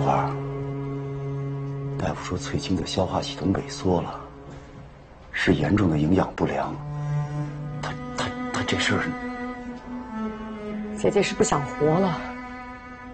花，大夫说翠青的消化系统萎缩了，是严重的营养不良。他这事儿， 姐姐是不想活了。